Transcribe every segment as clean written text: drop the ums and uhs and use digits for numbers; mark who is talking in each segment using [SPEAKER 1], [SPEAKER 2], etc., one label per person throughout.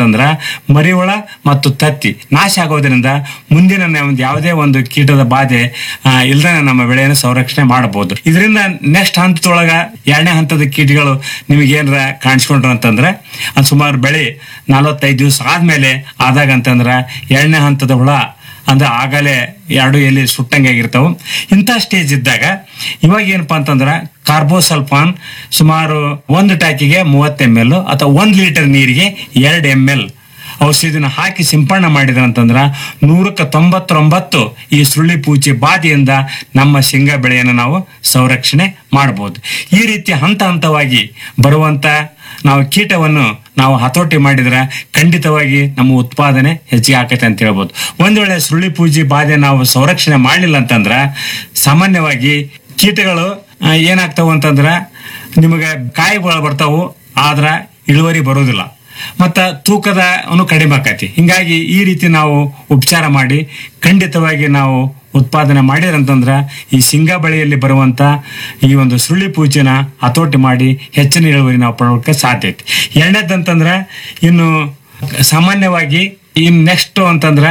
[SPEAKER 1] ಅಂತಂದ್ರ ಮರಿಹುಳ ಮತ್ತು ತತ್ತಿ ನಾಶ ಆಗೋದ್ರಿಂದ ಮುಂದಿನ ಯಾವುದೇ ಒಂದು ಕೀಟದ ಬಾಧೆ ಇಲ್ದೇ ನಮ್ಮ ಬೆಳೆಯನ್ನು ಸಂರಕ್ಷಣೆ ಮಾಡಬಹುದು. ಇದರಿಂದ ನೆಕ್ಸ್ಟ್ ಹಂತದೊಳಗ 2ನೇ ಹಂತದ ಕೀಟಗಳು ನಿಮಗೇನಾರ ಕಾಣಿಸ್ಕೊಂಡ್ರು ಅಂತಂದ್ರೆ ಸುಮಾರು ಬೆಳೆ 45 ದಿವಸ ಆದ್ಮೇಲೆ ಆದಾಗ ಅಂತಂದ್ರ 2ನೇ ಹಂತದ ಹುಳ ಅಂದ್ರೆ ಆಗಲೇ 2 ಎಲೆ ಸುಟ್ಟಂಗೆ ಆಗಿರ್ತಾವ. ಇಂಥ ಸ್ಟೇಜ್ ಇದ್ದಾಗ ಇವಾಗ ಏನಪ್ಪಾ ಅಂತಂದ್ರ ಕಾರ್ಬೋಸಲ್ಫಾನ್ ಸುಮಾರು 1 ಟ್ಯಾಕಿಗೆ 30 ml ಅಥವಾ 1 ಲೀಟರ್ ನೀರಿಗೆ 2 ml ಔಷಧಿನ ಹಾಕಿ ಸಿಂಪಡಣೆ ಮಾಡಿದ್ರ ಅಂತಂದ್ರ 199 ಈ ಸುಳ್ಳಿ ಪೂಚಿ ಬಾಧೆಯಿಂದ ನಮ್ಮ ಶೇಂಗಾ ಬೆಳೆಯನ್ನು ನಾವು ಸಂರಕ್ಷಣೆ ಮಾಡಬಹುದು. ಈ ರೀತಿ ಹಂತ ಹಂತವಾಗಿ ಬರುವಂತ ನಾವು ಕೀಟವನ್ನು ನಾವು ಹತೋಟಿ ಮಾಡಿದ್ರೆ ಖಂಡಿತವಾಗಿ ನಮ್ಮ ಉತ್ಪಾದನೆ ಹೆಚ್ಚಿಗೆ ಆಕೈತೆ ಅಂತ ಹೇಳ್ಬೋದು. ಒಂದ್ ವೇಳೆ ಸುಳ್ಳಿ ಪೂಜಿ ಬಾಧೆ ನಾವು ಸಂರಕ್ಷಣೆ ಮಾಡಲಿಲ್ಲ ಅಂತಂದ್ರ ಸಾಮಾನ್ಯವಾಗಿ ಕೀಟಗಳು ಏನಾಗ್ತಾವ ಅಂತಂದ್ರ ನಿಮಗೆ ಕಾಯಿಗಳು ಬರ್ತಾವು, ಆದ್ರ ಇಳುವರಿ ಬರೋದಿಲ್ಲ, ಮತ್ತ ತೂಕದ ಕಡಿಮೆ ಆಕೈತಿ. ಹಿಂಗಾಗಿ ಈ ರೀತಿ ನಾವು ಉಪಚಾರ ಮಾಡಿ ಖಂಡಿತವಾಗಿ ನಾವು ಉತ್ಪಾದನೆ ಮಾಡಿದ್ರಂತಂದ್ರ ಈ ಶೇಂಗಾ ಬೆಳೆಯಲ್ಲಿ ಬರುವಂತ ಈ ಒಂದು ಸುಳ್ಳಿ ಪೂಜಿನ ಹತೋಟಿ ಮಾಡಿ ಹೆಚ್ಚಿನ ಇಳುವರಿ ನಾವು ಪಡೆಯೋಕೆ ಸಾಧ್ಯ ಐತಿ. 2ನೇದಂತಂದ್ರ ಇನ್ನು ಸಾಮಾನ್ಯವಾಗಿ ಇನ್ ನೆಕ್ಸ್ಟ್ ಅಂತಂದ್ರ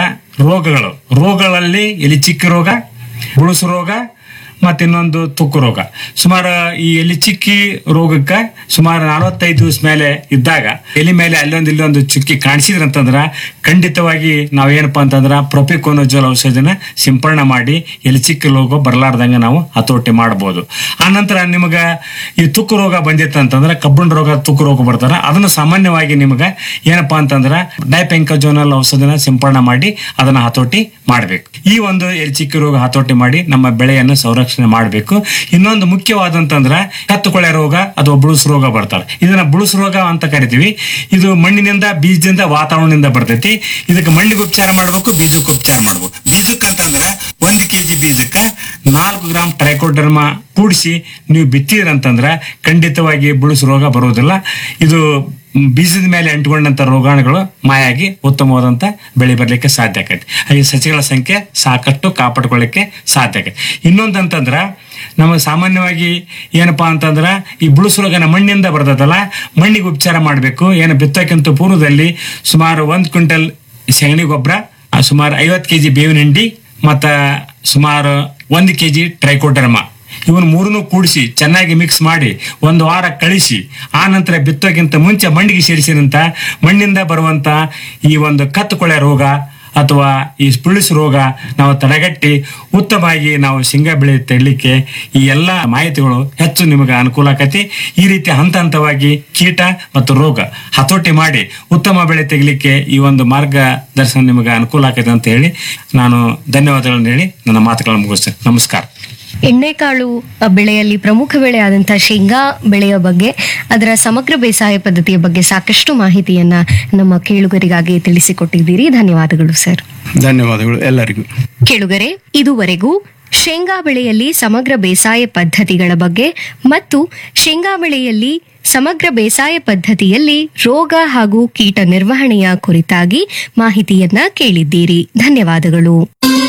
[SPEAKER 1] ರೋಗಗಳಲ್ಲಿ ಎಲಿ ಚಿಕ್ಕಿ ರೋಗ, ಬುಳುಸು ರೋಗ ಮತ್ತೆ ಇನ್ನೊಂದು ತುಕ್ಕು ರೋಗ. ಸುಮಾರು ಈ ಎಲಿ ಚಿಕ್ಕಿ ರೋಗಕ್ಕೆ ಸುಮಾರು 45 ದಿವಸ ಮೇಲೆ ಇದ್ದಾಗ ಎಲಿ ಮೇಲೆ ಇಲ್ಲೊಂದು ಚುಕ್ಕಿ ಕಾಣಿಸಿದ್ರಂತಂದ್ರ ಖಂಡಿತವಾಗಿ ನಾವೇನಪ್ಪಾ ಅಂತಂದ್ರ ಪ್ರೊಪಿಕೋನಜೋಲ್ ಔಷಧಿನ ಸಿಂಪಡಣೆ ಮಾಡಿ ಎಲಿ ಚಿಕ್ಕಿ ರೋಗ ಬರ್ಲಾರ್ದಂಗ ನಾವು ಹತೋಟಿ ಮಾಡಬಹುದು. ಆ ನಂತರ ನಿಮಗ ಈ ತುಕ್ಕು ರೋಗ ಬಂದಿತ್ತಂತಂದ್ರ ಕಬ್ಬಣ ರೋಗ ತುಕ್ಕು ರೋಗ ಬರ್ತಾರ, ಅದನ್ನ ಸಾಮಾನ್ಯವಾಗಿ ನಿಮಗ ಏನಪ್ಪಾ ಅಂತಂದ್ರ ಡೈಪೆಂಕಜೋನಲ್ ಔಷಧಿನ ಸಿಂಪಡಣೆ ಮಾಡಿ ಅದನ್ನ ಹತೋಟಿ ಮಾಡಬೇಕು. ಈ ಒಂದು ಎಲಿ ಚಿಕ್ಕಿ ರೋಗ ಹತೋಟಿ ಮಾಡಿ ನಮ್ಮ ಬೆಳೆಯನ್ನು ಸಂರಕ್ಷಣೆ ಮಾಡಬೇಕು. ಇನ್ನೊಂದು ಮುಖ್ಯವಾದಂತಂದ್ರ ಕತ್ತುಕೊಳೆ ರೋಗ ಅಥವಾ ಬುಳುಸು ರೋಗ ಬರ್ತಾರೆ. ಇದನ್ನ ಬುಳುಸು ರೋಗ ಅಂತ ಕರಿತೀವಿ. ಇದು ಮಣ್ಣಿನಿಂದ, ಬೀಜದಿಂದ, ವಾತಾವರಣದಿಂದ ಬರ್ತೈತಿ. ಇದಕ್ಕೆ ಮಣ್ಣಿಗೆ ಉಪಚಾರ ಮಾಡ್ಬೇಕು, ಬೀಜಕ್ಕೆ ಉಪಚಾರ ಮಾಡ್ಬೇಕು. ಬೀಜಕ್ಕಂತಂದ್ರ 1 kg ಬೀಜಕ್ಕೆ 4 ಗ್ರಾಂ ಟ್ರೈಕೋಡರ್ಮಾ ಕೂಡಿಸಿ ನೀವು ಬಿತ್ತಿದ್ರಂತಂದ್ರ ಖಂಡಿತವಾಗಿ ಬುಳುಸು ರೋಗ ಬರುವುದಿಲ್ಲ. ಇದು ಬೀಜದ ಮೇಲೆ ಅಂಟಿಕೊಂಡಂತ ರೋಗಾಣುಗಳು ಮಾಯಾಗಿ ಉತ್ತಮವಾದಂತ ಬೆಳೆ ಬರ್ಲಿಕ್ಕೆ ಸಾಧ್ಯ ಆಕೈತಿ. ಈ ಸಸಿಗಳ ಸಂಖ್ಯೆ ಸಾಕಷ್ಟು ಕಾಪಾಡ್ಕೊಳ್ಳಿಕ್ಕೆ ಸಾಧ್ಯ ಆಕೈತಿ. ಇನ್ನೊಂದಂತಂದ್ರ ನಮಗೆ ಸಾಮಾನ್ಯವಾಗಿ ಏನಪ್ಪಾ ಅಂತಂದ್ರ ಈ ಬುಳುಸು ರೋಗನ ಮಣ್ಣಿಂದ ಬರ್ತದಲ್ಲ, ಮಣ್ಣಿಗೆ ಉಪಚಾರ ಮಾಡಬೇಕು. ಏನು ಬಿತ್ತೋಕ್ಕಿಂತ ಪೂರ್ವದಲ್ಲಿ ಸುಮಾರು 1 ಕ್ವಿಂಟಲ್ ಸೆಗಣಿ ಗೊಬ್ಬರ, ಸುಮಾರು 50 kg ಬೇವಿನ ಹಿಂಡಿ ಮತ್ತ ಸುಮಾರು 1 kg ಟ್ರೈಕೋಡರ್ಮಾ ಇವನ್ 3 ಕೂಡಿಸಿ ಚೆನ್ನಾಗಿ ಮಿಕ್ಸ್ ಮಾಡಿ 1 ವಾರ ಕಳಿಸಿ ಆ ನಂತರ ಬಿತ್ತೋಕ್ಕಿಂತ ಮುಂಚೆ ಮಣ್ಣಿಗೆ ಸೇರಿಸಿದಂತ ಮಣ್ಣಿಂದ ಬರುವಂತ ಈ ಒಂದು ಕತ್ತುಕೊಳೆ ರೋಗ ಅಥವಾ ಈ ಬುಳುಸು ರೋಗ ನಾವು ತಡೆಗಟ್ಟಿ ಉತ್ತಮವಾಗಿ ನಾವು ಶೇಂಗಾ ಬೆಳೆ ತೆಗಿಲಿಕ್ಕೆ ಈ ಎಲ್ಲಾ ಮಾಹಿತಿಗಳು ಹೆಚ್ಚು ನಿಮಗೆ ಅನುಕೂಲ ಆಕತಿ. ಈ ರೀತಿ ಹಂತ ಹಂತವಾಗಿ ಕೀಟ ಮತ್ತು ರೋಗ ಹತೋಟಿ ಮಾಡಿ ಉತ್ತಮ ಬೆಳೆ ತೆಗಿಲಿಕ್ಕೆ ಈ ಒಂದು ಮಾರ್ಗದರ್ಶನ ನಿಮಗೆ ಅನುಕೂಲ ಆಕೈತೆ ಅಂತ ಹೇಳಿ ನಾನು ಧನ್ಯವಾದಗಳನ್ನು ಹೇಳಿ ನನ್ನ ಮಾತುಗಳನ್ನು ಮುಗಿಸ್ತೇನೆ. ನಮಸ್ಕಾರ.
[SPEAKER 2] ಎಣ್ಣೆಕಾಳು ಬೆಳೆಯಲ್ಲಿ ಪ್ರಮುಖ ಬೆಳೆ ಆದಂತಹ ಶೇಂಗಾ ಬೆಳೆಯ ಬಗ್ಗೆ, ಅದರ ಸಮಗ್ರ ಬೇಸಾಯ ಪದ್ಧತಿಯ ಬಗ್ಗೆ ಸಾಕಷ್ಟು ಮಾಹಿತಿಯನ್ನ ನಮ್ಮ ಕೇಳುಗರಿಗಾಗಿ ತಿಳಿಸಿಕೊಟ್ಟಿದ್ದೀರಿ. ಧನ್ಯವಾದಗಳು ಸರ್.
[SPEAKER 1] ಧನ್ಯವಾದಗಳು ಎಲ್ಲರಿಗೂ.
[SPEAKER 2] ಕೇಳುಗರೆ, ಇದುವರೆಗೂ ಶೇಂಗಾ ಬೆಳೆಯಲ್ಲಿ ಸಮಗ್ರ ಬೇಸಾಯ ಪದ್ಧತಿಗಳ ಬಗ್ಗೆ ಮತ್ತು ಶೇಂಗಾ ಬೆಳೆಯಲ್ಲಿ ಸಮಗ್ರ ಬೇಸಾಯ ಪದ್ಧತಿಯಲ್ಲಿ ರೋಗ ಹಾಗೂ ಕೀಟ ನಿರ್ವಹಣೆಯ ಕುರಿತಾಗಿ ಮಾಹಿತಿಯನ್ನ ಕೇಳಿದ್ದೀರಿ. ಧನ್ಯವಾದಗಳು.